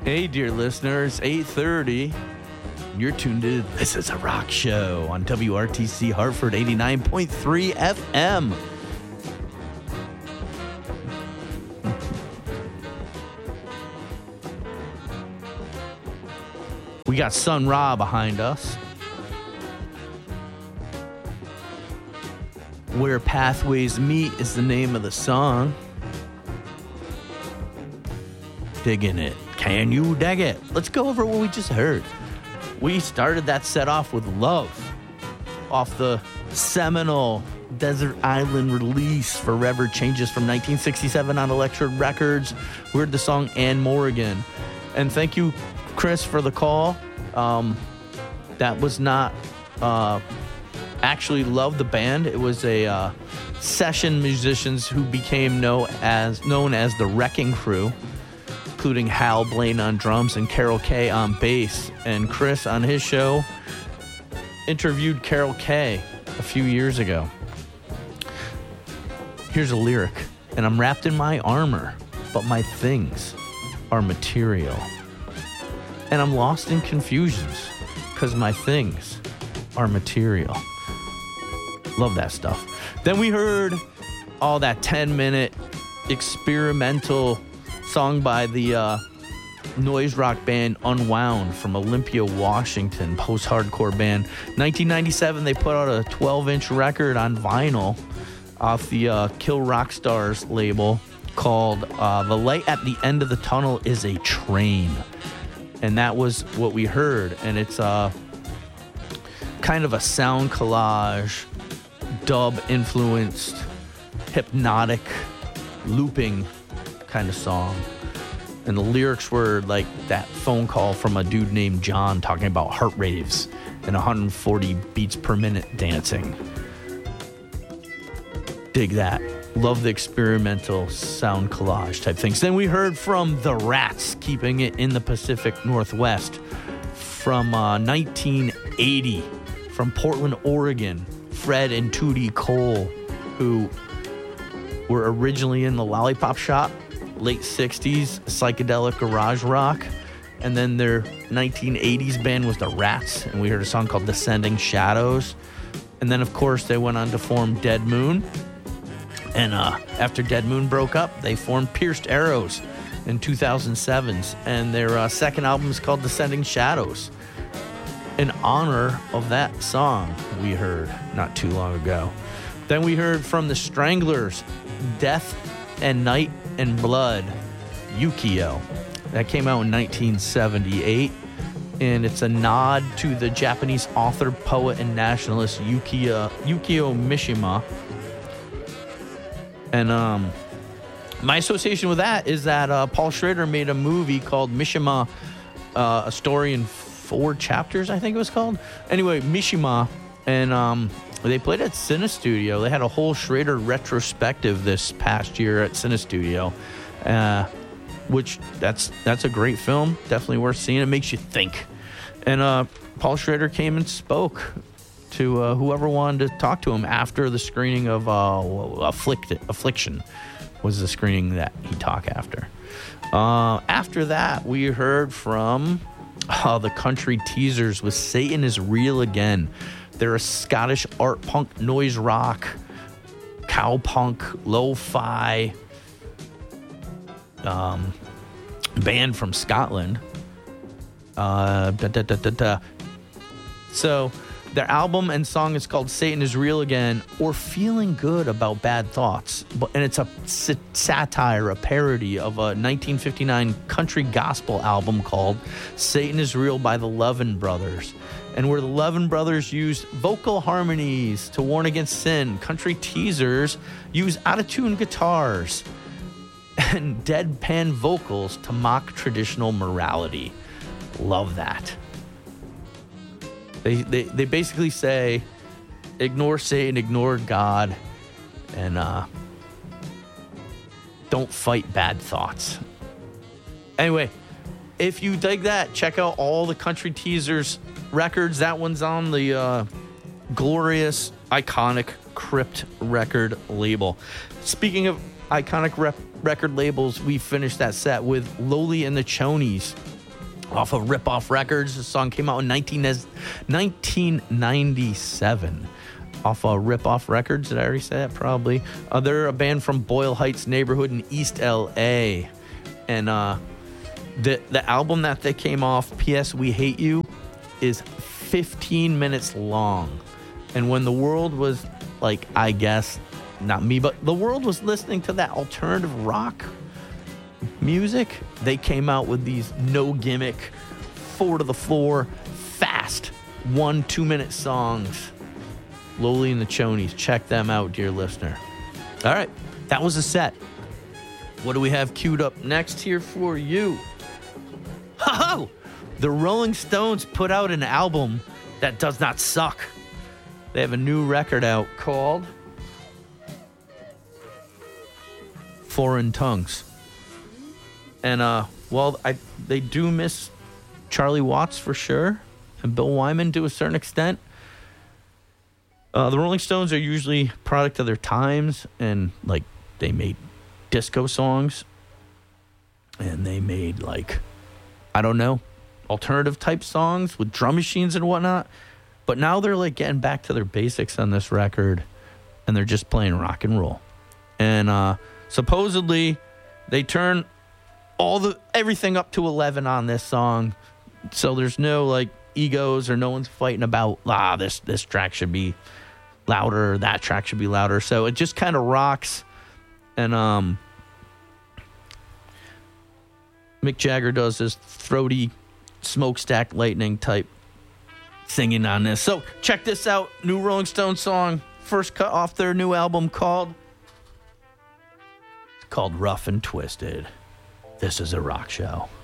Hey, dear listeners, 8:30. You're tuned in. This is a rock show on WRTC Hartford 89.3 FM. We got Sun Ra behind us. Where Pathways Meet is the name of the song. Digging it. Can you dig it? Let's go over what we just heard. We started that set off with Love off the seminal Desert Island release Forever Changes from 1967 on Elektra Records. We heard the song And More Again. And thank you, Chris, for the call. That was not actually Love the band. It was a session musicians who became known as the Wrecking Crew, including Hal Blaine on drums and Carol Kay on bass. And Chris, on his show, interviewed Carol Kay a few years ago. Here's a lyric. And I'm wrapped in my armor, but my things are material. And I'm lost in confusions, because my things are material. Love that stuff. Then we heard all that 10-minute experimental song by the noise rock band Unwound from Olympia, Washington, post-hardcore band. 1997, they put out a 12-inch record on vinyl off the Kill Rock Stars label called The Light at the End of the Tunnel is a Train. And that was what we heard. And it's kind of a sound collage, dub-influenced, hypnotic, looping kind of song. And the lyrics were like that phone call from a dude named John talking about heart raves and 140 beats per minute dancing. Dig that. Love the experimental sound collage type things. Then we heard from The Rats, keeping it in the Pacific Northwest, from 1980, from Portland, Oregon. Fred and Tootie Cole, who were originally in the Lollipop Shop, late 60s, psychedelic garage rock. And then their 1980s band was The Rats, and we heard a song called Descending Shadows. And then, of course, they went on to form Dead Moon. And after Dead Moon broke up, they formed Pierced Arrows in 2007. And their second album is called Descending Shadows, in honor of that song we heard not too long ago. Then we heard from the Stranglers, Death and Night and Blood, Yukio. That came out in 1978. And it's a nod to the Japanese author, poet, and nationalist Yukio Mishima. And my association with that is that Paul Schrader made a movie called Mishima, A Story in 4 Chapters, I think it was called. Anyway, Mishima, and they played at Cinestudio. They had a whole Schrader retrospective this past year at Cinestudio, which that's a great film. Definitely worth seeing. It makes you think. And Paul Schrader came and spoke to whoever wanted to talk to him after the screening of Affliction was the screening that he talked after. After that, we heard from the Country Teasers with Satan is Real Again. They're a Scottish art punk, noise rock, cowpunk, lo-fi band from Scotland. So their album and song is called Satan is Real Again, or Feeling Good About Bad Thoughts. And it's a satire, a parody of a 1959 country gospel album called Satan is Real by the Levin Brothers. And where the Levin Brothers used vocal harmonies to warn against sin, Country Teasers use out-of-tune guitars and deadpan vocals to mock traditional morality. Love that. They basically say, ignore Satan, ignore God, and don't fight bad thoughts. Anyway, if you dig that, check out all the Country Teasers records. That one's on the glorious, iconic Crypt record label. Speaking of iconic record labels, we finished that set with Lowly and the Chonies off of Rip Off Records. The song came out in 1997 off of Rip Off Records. Did I already say that? Probably. They're a band from Boyle Heights neighborhood in East LA. And the album that they came off, P.S. We Hate You, is 15 minutes long. And when the world was, like, I guess, not me, but the world was listening to that alternative rock music, they came out with these no gimmick, 4 to the floor, fast 1-2 minute songs. Lowly and the Chonies. Check them out, dear listener. All right, that was a set. What do we have queued up next here for you? Ho-ho! The Rolling Stones put out an album that does not suck. They have a new record out called Foreign Tongues. And, they do miss Charlie Watts for sure, and Bill Wyman to a certain extent. The Rolling Stones are usually product of their times, and, like, they made disco songs, and they made, like, I don't know, alternative type songs with drum machines and whatnot. But now they're, like, getting back to their basics on this record, and they're just playing rock and roll. And supposedly they turn everything up to 11 on this song, so there's no, like, egos, or no one's fighting about this track should be louder, or that track should be louder. So it just kind of rocks. And Mick Jagger does this throaty smokestack lightning type singing on this. So check this out, new Rolling Stone song, first cut off their new album called Rough and Twisted. This is a rock show.